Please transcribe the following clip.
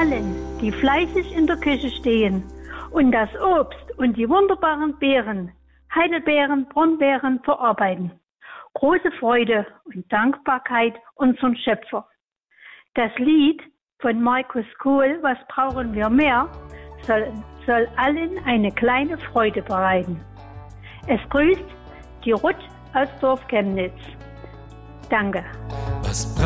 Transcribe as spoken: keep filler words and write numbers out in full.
allen, die fleißig in der Küche stehen und das Obst und die wunderbaren Beeren, Heidelbeeren, Brombeeren verarbeiten. Große Freude und Dankbarkeit unserem Schöpfer. Das Lied von Markus Kohl, Was brauchen wir mehr, soll, soll allen eine kleine Freude bereiten. Es grüßt die Ruth aus Dorf Chemnitz. Danke. Was